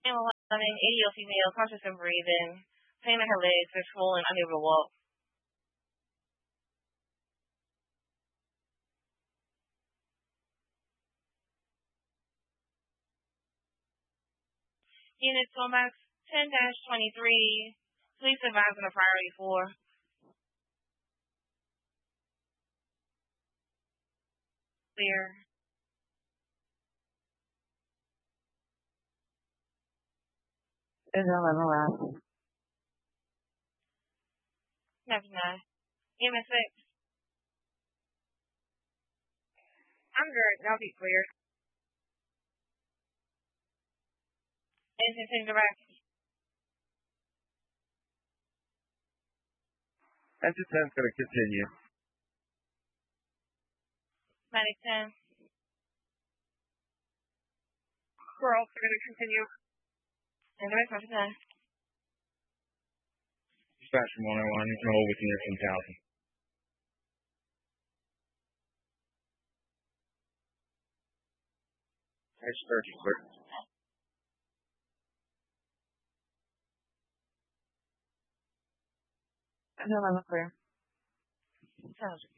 11, 80-year-old female, conscious and breathing, pain in her legs, they're swollen, unable to walk. Unit Tomax 10-23, please advise on a priority 4. Clear. Is 11 last? Never mind. Unit 6. I'm good. That'll be clear. Engine direct. Engine 10's going to continue. Medic 10. Girls are going to continue. And the rest of 10. Dispatch from 101, you can hold with unit 10,000. It's 30, clear. Is 11 clear? Sounds